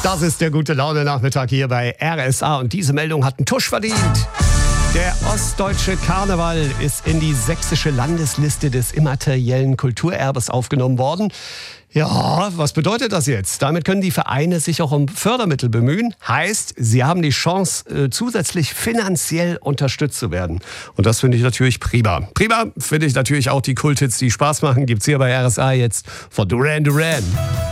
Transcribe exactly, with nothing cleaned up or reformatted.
Das ist der gute Laune-Nachmittag hier bei R S A und diese Meldung hat einen Tusch verdient. Der ostdeutsche Karneval ist in die sächsische Landesliste des immateriellen Kulturerbes aufgenommen worden. Ja, was bedeutet das jetzt? Damit können die Vereine sich auch um Fördermittel bemühen. Heißt, sie haben die Chance, äh, zusätzlich finanziell unterstützt zu werden. Und das finde ich natürlich prima. Prima finde ich natürlich auch die Kulthits, die Spaß machen. Gibt's hier bei R S A jetzt von Duran Duran.